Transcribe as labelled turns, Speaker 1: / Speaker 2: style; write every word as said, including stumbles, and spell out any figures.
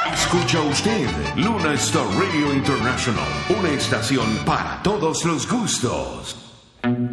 Speaker 1: Escucha usted Luna Star Radio International, una estación para todos los gustos.